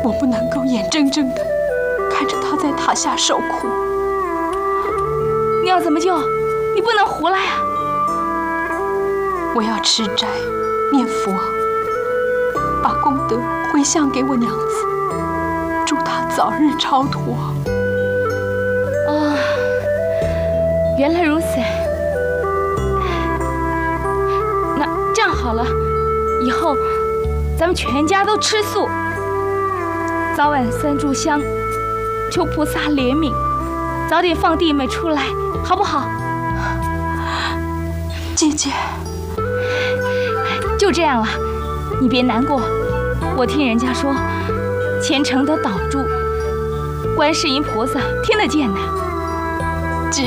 我不能够眼睁睁的看着他在塔下受苦。 你要怎么救？你不能胡来啊！ 我要吃斋念佛，把功德回向给我娘子，祝她早日超脱。 哦，原来如此。那这样好了，以后咱们全家都吃素，早晚3炷香，求菩萨怜悯，早点放弟妹出来，好不好？ 姐姐， 就这样了，你别难过。我听人家说，虔诚的祷祝，观世音菩萨听得见的。 姐，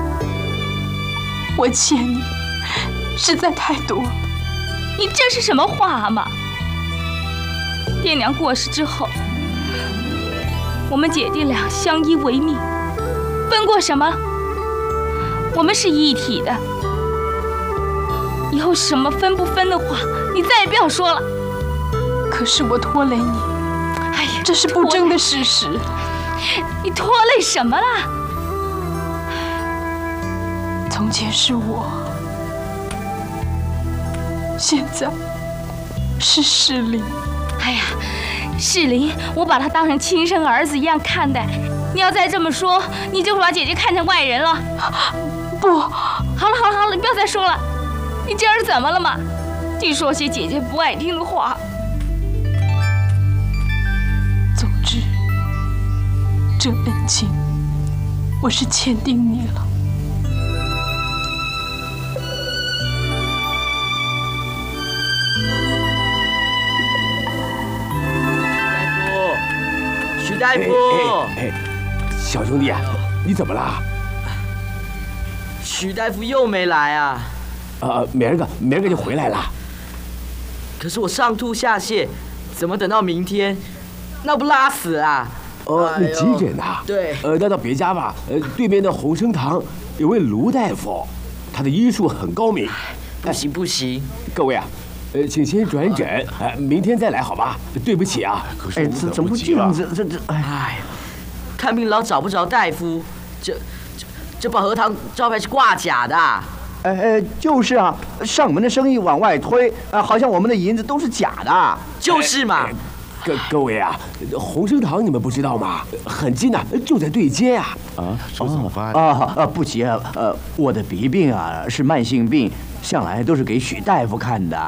我欠你实在太多。 你这是什么话啊妈？爹娘过世之后，我们姐弟俩相依为命，分过什么？我们是一体的。以后什么分不分的话，你再也不要说了。 可是我拖累你， 哎呀， 这是不争的事实。 你拖累什么了？ 从前是我，现在是世林。 哎呀，世林，我把他当成亲生儿子一样看待。你要再这么说，你就把姐姐看成外人了。 不， 好了，你不要再说了。你这儿怎么了嘛？净说些姐姐不爱听的话。 总之，这恩情我是欠定你了。 徐大夫， 小兄弟，你怎么了？ 徐大夫又没来啊？ 明儿个就回来了。 可是我上吐下泻，怎么等到明天？那不拉死啊？ 那急诊呐？ 对。 那到别家吧。对面的鸿生堂有位卢大夫，他的医术很高明。 不行。 各位啊，请先转诊，明天再来好吧？对不起啊。 怎么这样子？ 哎，看病老找不着大夫，这保和堂招牌是挂假的。 就是啊，上门的生意往外推，好像我们的银子都是假的。 就是嘛。 各位啊，鸿生堂你们不知道吗？很近呐，就在对街啊。 说怎么办不急啊，我的鼻病啊是慢性病，向来都是给许大夫看的。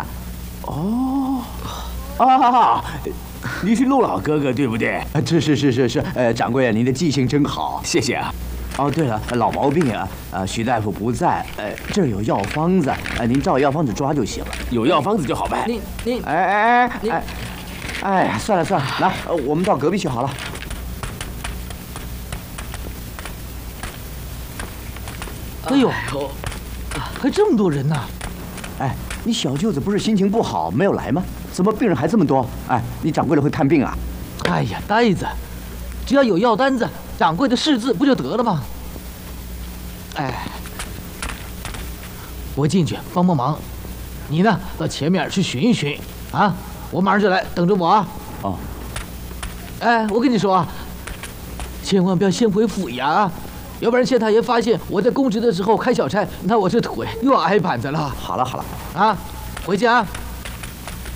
你是陆老哥哥对不对？ 是，掌柜，您的记性真好， 谢谢啊。 对了，老毛病啊，徐大夫不在，这儿有药方子，您照药方子抓就行了。 有药方子就好办。 你算了，来，我们到隔壁去好了。 哎呦，还这么多人呢！ 你小舅子不是心情不好没有来吗？怎么病人还这么多？你掌柜的会看病啊？ 哎呀，呆子，只要有药单子，掌柜的识字不就得了吗？我进去帮忙，你呢到前面去巡一巡啊！我马上就来，等着我啊！我跟你说啊，千万不要先回府衙啊，要不然县太爷发现我在公职的时候开小差，那我这腿又要挨板子了。 好了， 啊，回去啊！